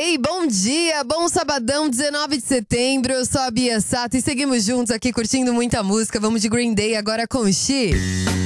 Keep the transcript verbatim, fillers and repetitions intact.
Ei, bom dia, bom sabadão, dezenove de setembro. Eu sou a Bia Sato e seguimos juntos aqui curtindo muita música. Vamos de Green Day agora com She.